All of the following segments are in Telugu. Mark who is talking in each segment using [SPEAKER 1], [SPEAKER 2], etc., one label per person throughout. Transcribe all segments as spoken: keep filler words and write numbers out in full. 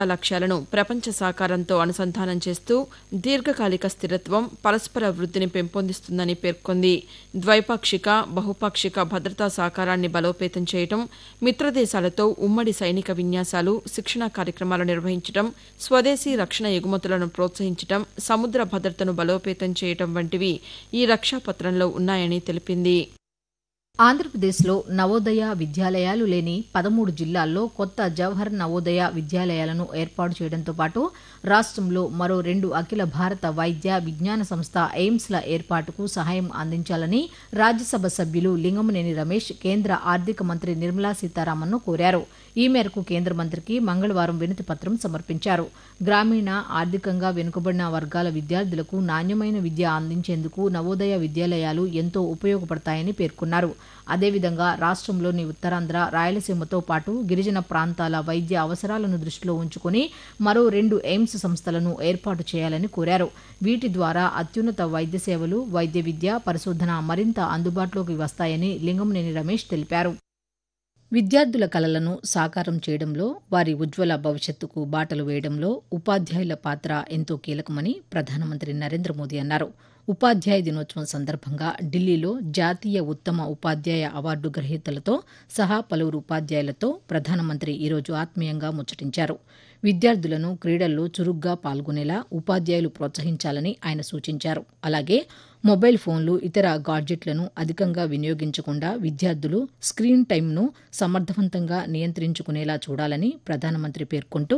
[SPEAKER 1] లక్ష్యాలను ప్రపంచ సహకారంతో అనుసంధానం చేస్తూ దీర్ఘకాలిక స్థిరత్వం, పరస్పర వృద్ధిని పెంపొందిస్తుందని పేర్కొంది. ద్వైపాక్షిక, బహుపాక్షిక భద్రతా సహకారాన్ని బలోపేతం చేయడం, మిత్రదేశాలతో ఉమ్మడి సైనిక విన్యాసాలు, శిక్షణా కార్యక్రమాలు నిర్వహించడం, స్వదేశీ రక్షణ ఎగుమతులను ప్రోత్సహించడం, సముద్ర భద్రతను బలోపేతం చేయడం వంటివి ఈ రక్షాపత్రంలో ఉన్నాయని తెలిపింది.
[SPEAKER 2] ఆంధ్రప్రదేశ్లో నవోదయ విద్యాలయాలు లేని పదమూడు జిల్లాల్లో కొత్త జవహర్ నవోదయ విద్యాలయాలను ఏర్పాటు చేయడంతో పాటు రాష్ట్రంలో మరో రెండు అఖిల భారత వైద్య విజ్ఞాన సంస్థ ఎయిమ్స్ల ఏర్పాటుకు సహాయం అందించాలని రాజ్యసభ సభ్యులు లింగమనేని రమేష్ కేంద్ర ఆర్థిక మంత్రి నిర్మలా సీతారామన్ను కోరారు. ఈ మేరకు కేంద్ర మంత్రికి మంగళవారం వినతి పత్రం సమర్పించారు. గ్రామీణ, ఆర్థికంగా వెనుకబడిన వర్గాల విద్యార్థులకు నాణ్యమైన విద్య అందించేందుకు నవోదయ విద్యాలయాలు ఎంతో ఉపయోగపడతాయని పేర్కొన్నారు. అదేవిధంగా రాష్ట్రంలోని ఉత్తరాంధ్ర, రాయలసీమతో పాటు గిరిజన ప్రాంతాల వైద్య అవసరాలను దృష్టిలో ఉంచుకుని మరో రెండు ఎయిమ్స్ సంస్థలను ఏర్పాటు చేయాలని కోరారు. వీటి ద్వారా అత్యున్నత వైద్య సేవలు, వైద్య విద్య, పరిశోధన మరింత అందుబాటులోకి వస్తాయని లింగమనేని రమేష్ తెలిపారు. విద్యార్థుల కలలను సాకారం చేయడంలో, వారి ఉజ్వల భవిష్యత్తుకు బాటలు వేయడంలో ఉపాధ్యాయుల పాత్ర ఎంతో కీలకమని ప్రధానమంత్రి నరేంద్ర మోదీ అన్నారు. ఉపాధ్యాయ దినోత్సవం సందర్భంగా ఢిల్లీలో జాతీయ ఉత్తమ ఉపాధ్యాయ అవార్డు గ్రహీతలతో సహా పలువురు ఉపాధ్యాయులతో ప్రధానమంత్రి ఈరోజు ఆత్మీయంగా ముచ్చటించారు. విద్యార్థులను క్రీడల్లో చురుగ్గా పాల్గొనేలా ఉపాధ్యాయులు ప్రోత్సహించాలని ఆయన సూచించారు. అలాగే మొబైల్ ఫోన్లు, ఇతర గాడ్జెట్లను అధికంగా వినియోగించకుండా విద్యార్థులు స్క్రీన్ టైంను సమర్థవంతంగా నియంత్రించుకునేలా చూడాలని ప్రధానమంత్రి పేర్కొంటూ,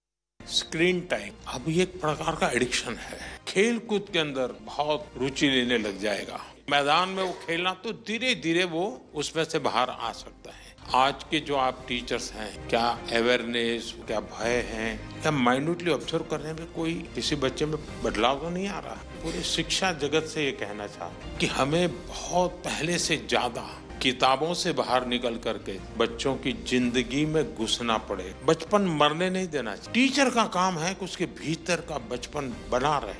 [SPEAKER 3] स्क्रीन टाइम अब एक प्रकार का एडिक्शन है. खेल कूद के अंदर बहुत रुचि लेने लग जाएगा. मैदान में वो खेलना तो धीरे धीरे वो उसमें से बाहर आ सकता है. आज के जो आप टीचर्स हैं, क्या अवेयरनेस, क्या भय है, क्या माइन्यूटली ऑब्जर्व करने में कोई किसी बच्चे में बदलाव तो नहीं आ रहा. पूरे शिक्षा जगत से ये कहना चाहता कि हमें बहुत पहले से ज्यादा किताबों से बाहर निकल करके बच्चों की जिंदगी में घुसना पड़े. बचपन मरने नहीं देना चाहिए. टीचर का काम है कि उसके भीतर का बचपन बना रहे.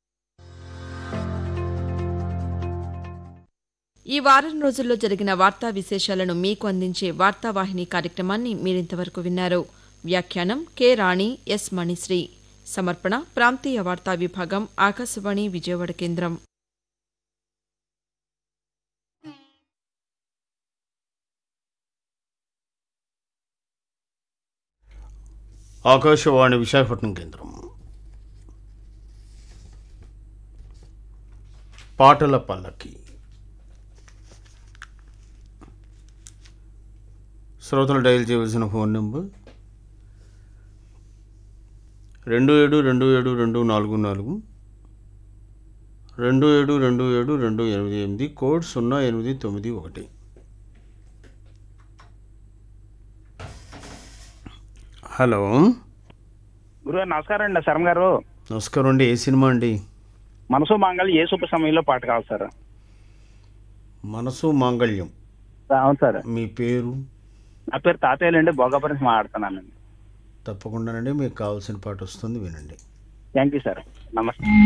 [SPEAKER 1] ఈ వారం రోజుల్లో జరిగిన వార్తా విశేషాలను మీకు అందించే వార్తావాహిని కార్యక్రమాన్ని మీరింతవరకు విన్నారు. వ్యాఖ్యానం కె రాణి, ఎస్ మణిశ్రీ. సమర్పణ ప్రాంతీయ వార్తా విభాగం, ఆకాశవాణి విజయవాడ కేంద్రం.
[SPEAKER 4] ఆకాశవాణి విశాఖపట్నం కేంద్రం. పాటల పల్లకి. శ్రోతలు డయల్ చేయవలసిన ఫోన్ నెంబర్ రెండు ఏడు రెండు ఏడు రెండు నాలుగు నాలుగు రెండు ఏడు రెండు ఏడు రెండు ఎనిమిది ఎనిమిది, కోడ్ సున్నా ఎనిమిది తొమ్మిది ఒకటి. హలో
[SPEAKER 5] గురుగారు నమస్కారం అండి. శర్మ గారు
[SPEAKER 4] నమస్కారం అండి. ఏ సినిమా అండి?
[SPEAKER 5] మనసు మాంగళ్యం ఏ శుభ సమయంలో పాట కావాలి సార్?
[SPEAKER 4] మనసు మాంగళ్యం.
[SPEAKER 5] అవును సార్.
[SPEAKER 4] మీ పేరు?
[SPEAKER 5] నా పేరు తాతయ్యలు అండి, భోగాపురం నుంచి మాట్లాడుతున్నానండి.
[SPEAKER 4] తప్పకుండానండి, మీకు కావాల్సిన పాట వస్తుంది, వినండి.
[SPEAKER 5] Thank you sir. నమస్తే.